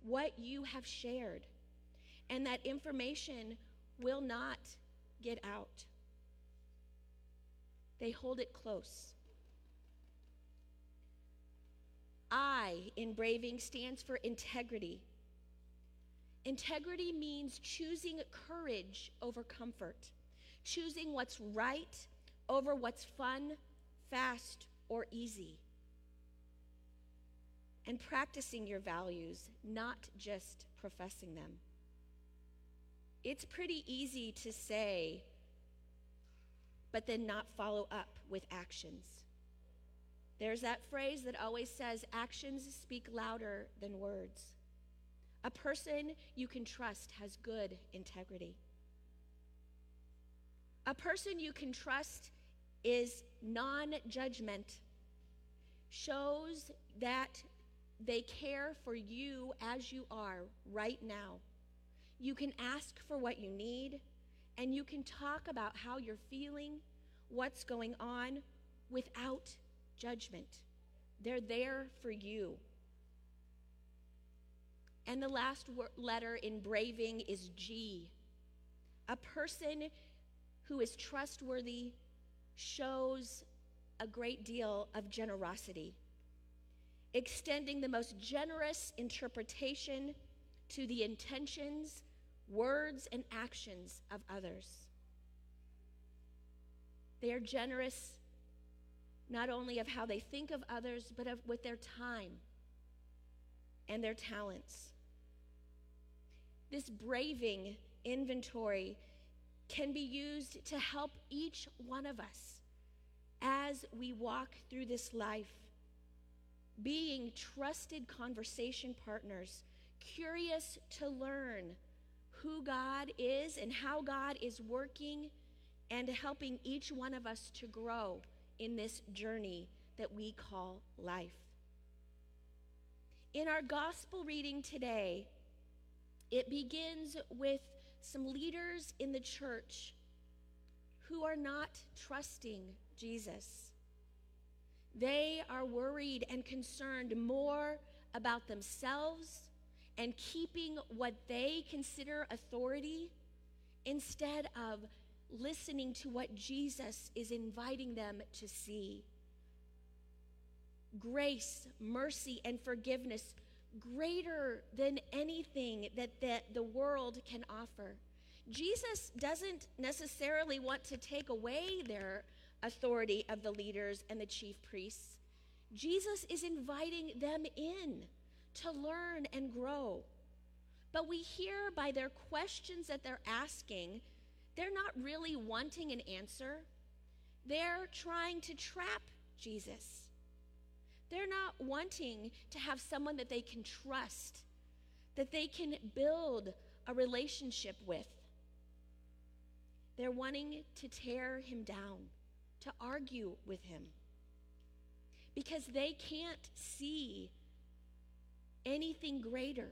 what you have shared, and that information will not get out. They hold it close. I in Braving stands for integrity. Integrity means choosing courage over comfort, choosing what's right over what's fun, fast, or easy, and practicing your values, not just professing them. It's pretty easy to say, but then not follow up with actions. There's that phrase that always says, actions speak louder than words. A person you can trust has good integrity. A person you can trust is non-judgment, shows that they care for you as you are right now. You can ask for what you need, and you can talk about how you're feeling, what's going on, without judgment. They're there for you. And the last letter in Braving is G. A person who is trustworthy shows a great deal of generosity, extending the most generous interpretation to the intentions, words, and actions of others. They are generous not only of how they think of others, but with their time and their talents. This Braving inventory can be used to help each one of us as we walk through this life, being trusted conversation partners, curious to learn who God is and how God is working, and helping each one of us to grow in this journey that we call life. In our gospel reading today, it begins with some leaders in the church who are not trusting Jesus. They are worried and concerned more about themselves and keeping what they consider authority instead of listening to what Jesus is inviting them to see. Grace, mercy, and forgiveness greater than anything that the world can offer. Jesus doesn't necessarily want to take away their authority of the leaders and the chief priests. Jesus is inviting them in to learn and grow. But we hear by their questions that they're asking, they're not really wanting an answer. They're trying to trap Jesus. They're not wanting to have someone that they can trust, that they can build a relationship with. They're wanting to tear him down, to argue with him, because they can't see anything greater.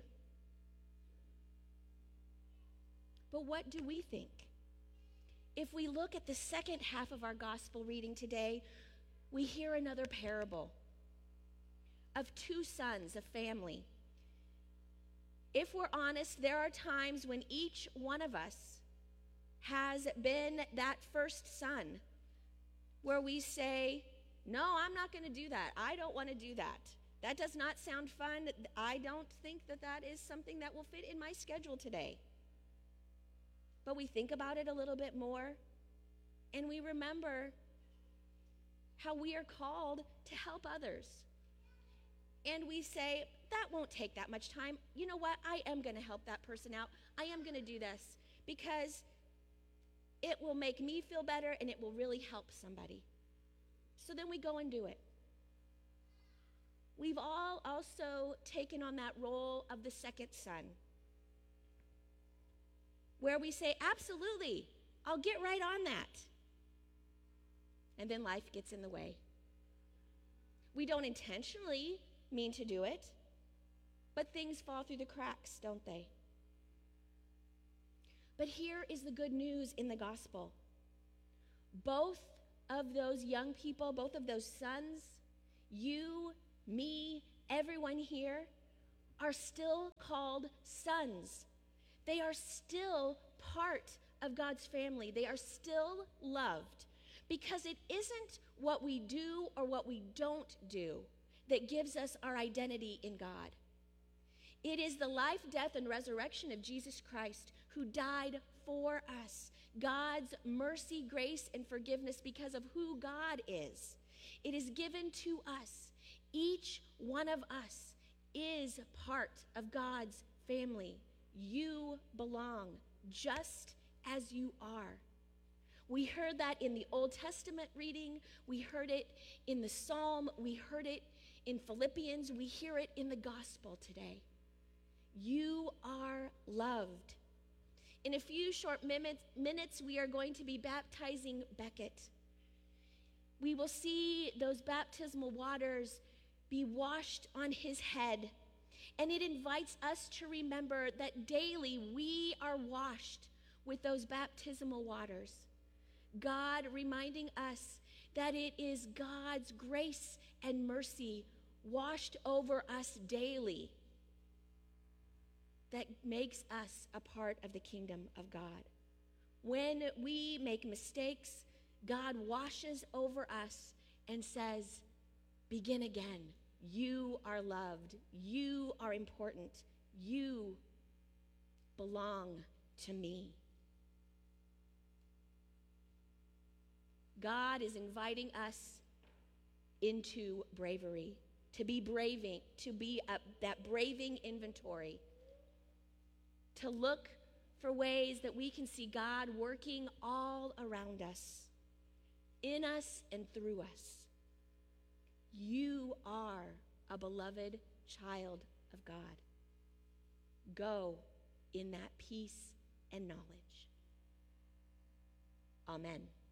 But what do we think? If we look at the second half of our gospel reading today, we hear another parable of two sons, a family. If we're honest, there are times when each one of us has been that first son where we say, no, I'm not going to do that. I don't want to do that. That does not sound fun. I don't think that is something that will fit in my schedule today. But we think about it a little bit more, and we remember how we are called to help others. And we say, that won't take that much time. You know what? I am going to help that person out. I am going to do this because it will make me feel better and it will really help somebody. So then we go and do it. We've all also taken on that role of the second son, where we say, absolutely, I'll get right on that. And then life gets in the way. We don't intentionally mean to do it, but things fall through the cracks, don't they? But here is the good news in the gospel. Both of those young people, both of those sons, you, me, everyone here, are still called sons. They are still part of God's family. They are still loved, because it isn't what we do or what we don't do that gives us our identity in God. It is the life, death, and resurrection of Jesus Christ, who died for us. God's mercy, grace, and forgiveness because of who God is. It is given to us. Each one of us is part of God's family. You belong just as you are. We heard that in the Old Testament reading. We heard it in the Psalm. We heard it in Philippians. We hear it in the gospel today. You are loved. In a few short minutes, we are going to be baptizing Beckett. We will see those baptismal waters be washed on his head. And it invites us to remember that daily we are washed with those baptismal waters. God reminding us that it is God's grace and mercy washed over us daily that makes us a part of the kingdom of God. When we make mistakes, God washes over us and says, begin again. You are loved. You are important. You belong to me. God is inviting us into bravery, to be that braving inventory, to look for ways that we can see God working all around us, in us and through us. You are a beloved child of God. Go in that peace and knowledge. Amen.